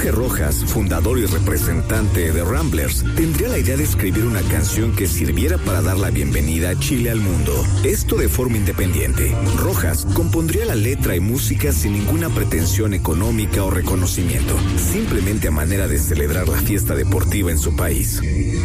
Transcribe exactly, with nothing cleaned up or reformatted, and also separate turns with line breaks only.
Jorge Rojas, fundador y representante de Ramblers, tendría la idea de escribir una canción que sirviera para dar la bienvenida a Chile al mundo. Esto de forma independiente. Rojas compondría la letra y música sin ninguna pretensión económica o reconocimiento, simplemente a manera de celebrar la fiesta deportiva en su país.